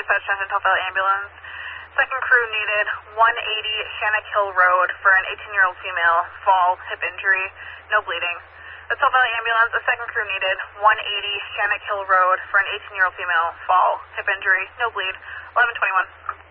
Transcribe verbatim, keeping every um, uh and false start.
dispatch Central Valley Ambulance. Second crew needed one eighty Shannock Hill Road for an eighteen-year-old female, fall, hip injury, no bleeding. Central Valley Ambulance, the second crew needed one eighty Shannock Hill Road for an eighteen-year-old female, fall, hip injury, no bleed, eleven twenty-one.